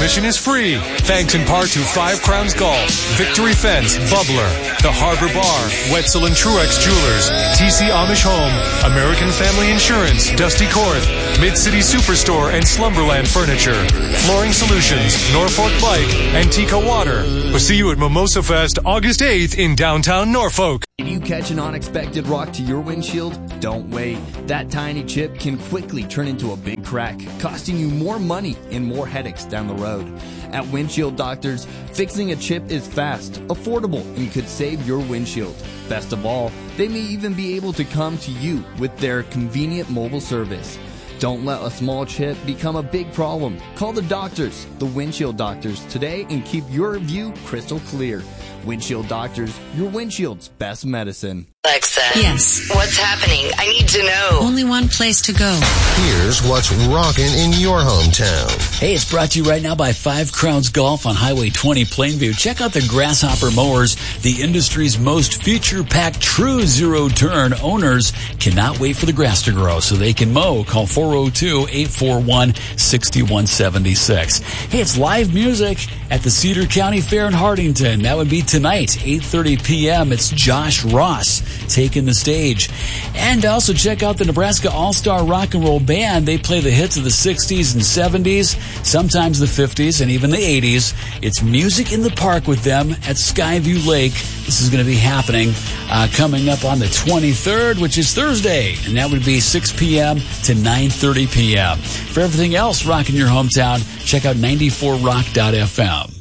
Admission is free, thanks in part to Five Crowns Golf, Victory Fence, Bubbler, the Harbor Bar, Wetzel and Truex Jewelers, TC Amish Home, American Family Insurance, Dusty Korth, Mid-City Superstore and Slumberland Furniture, Flooring Solutions, Norfolk Bike, and Tika Water. We'll see you at Mimosa Fest August 8th in downtown Norfolk. If you catch an unexpected rock to your windshield, don't wait. That tiny chip can quickly turn into a big crack, costing you more money and more headaches down the road. At Windshield Doctors, fixing a chip is fast, affordable, and could save your windshield. Best of all, they may even be able to come to you with their convenient mobile service. Don't let a small chip become a big problem. Call the doctors, the Windshield Doctors, today and keep your view crystal clear. Windshield Doctors, your windshield's best medicine. Alexa. Yes. What's happening? I need to know. Only one place to go. Here's what's rocking in your hometown. Hey, it's brought to you right now by Five Crowns Golf on Highway 20 Plainview. Check out the Grasshopper mowers, the industry's most feature-packed true zero-turn. Owners cannot wait for the grass to grow so they can mow. Call 402-841-6176. Hey, it's live music at the Cedar County Fair in Hardington. That would be tonight, 8:30 p.m. It's Josh Ross taking the stage. And also check out the Nebraska All-Star Rock and Roll Band. They play the hits of the 60s and 70s, sometimes the 50s and even the 80s. It's Music in the Park with them at Skyview Lake. This is going to be happening coming up on the 23rd, which is Thursday. And that would be 6 p.m. to 9:30 p.m. For everything else rocking your hometown, check out 94rock.fm.